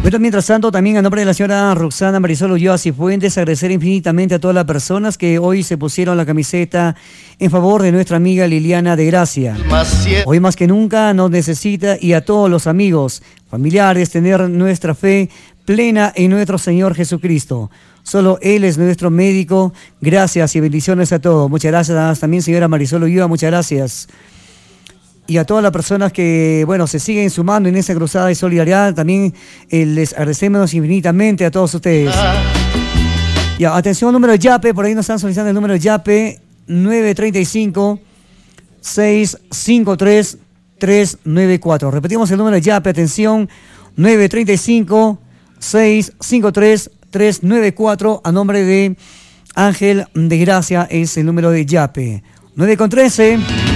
Bueno, mientras tanto, también a nombre de la señora Roxana Marisol Ulloa Cifuentes, agradecer infinitamente a todas las personas que hoy se pusieron la camiseta en favor de nuestra amiga Liliana de Gracia. Hoy más que nunca nos necesita, y a todos los amigos, familiares, tener nuestra fe plena en nuestro Señor Jesucristo. Solo Él es nuestro médico. Gracias y bendiciones a todos. Muchas gracias también, señora Marisol Ulloa, muchas gracias. Y a todas las personas que, bueno, se siguen sumando en esa cruzada de solidaridad, también les agradecemos infinitamente a todos ustedes. Ya, atención, número de YAPE, por ahí nos están solicitando el número de YAPE, 935-653-394. Repetimos el número de YAPE, atención, 935-653-394, a nombre de Ángel de Gracia es el número de YAPE. 9:13.